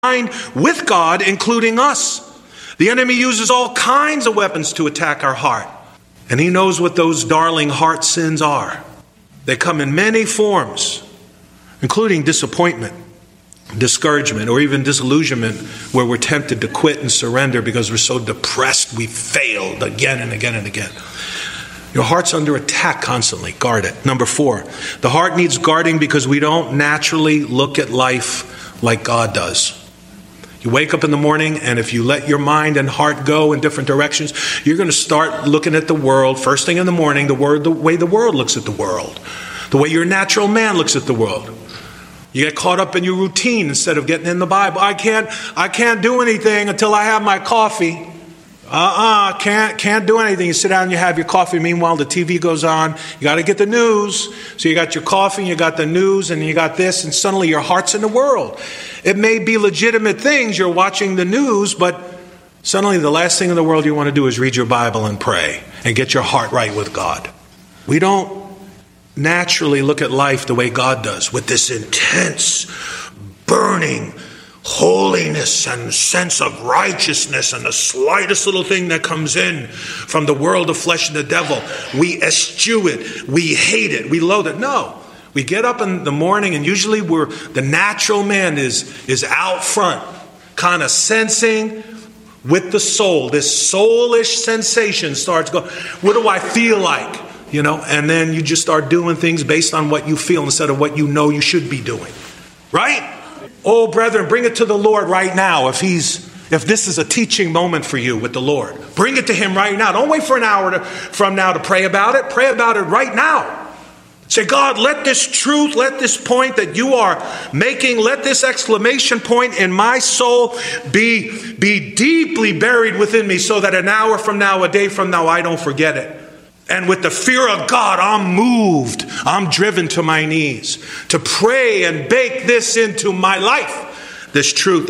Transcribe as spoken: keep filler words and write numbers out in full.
with God, including us. The enemy uses all kinds of weapons to attack our heart. And he knows what those darling heart sins are. They come in many forms, including disappointment, discouragement, or even disillusionment, where we're tempted to quit and surrender because we're so depressed we failed again and again and again. Your heart's under attack constantly. Guard it. Number four, the heart needs guarding because we don't naturally look at life like God does. You wake up in the morning, and if you let your mind and heart go in different directions, you're going to start looking at the world first thing in the morning, the word, the way the world looks at the world, the way your natural man looks at the world. You get caught up in your routine instead of getting in the Bible. I can't, I can't do anything until I have my coffee. Uh-uh, can't, can't do anything. You sit down and you have your coffee. Meanwhile, the T V goes on. You got to get the news. So you got your coffee, and you got the news, and you got this, and suddenly your heart's in the world. It may be legitimate things. You're watching the news, but suddenly the last thing in the world you want to do is read your Bible and pray and get your heart right with God. We don't naturally look at life the way God does, with this intense, burning holiness and sense of righteousness, and the slightest little thing that comes in from the world of flesh and the devil, we eschew it, we hate it, we loathe it. No, we get up in the morning, and usually we're the natural man is is out front, kind of sensing with the soul. This soulish sensation starts going, what do I feel like? You know, and then you just start doing things based on what you feel instead of what you know you should be doing. Right? Oh, brethren, bring it to the Lord right now. If he's, if this is a teaching moment for you with the Lord, bring it to him right now. Don't wait for an hour to, from now to pray about it. Pray about it right now. Say, God, let this truth, let this point that you are making, let this exclamation point in my soul be, be deeply buried within me, so that an hour from now, a day from now, I don't forget it. And with the fear of God, I'm moved, I'm driven to my knees to pray and bake this into my life, this truth.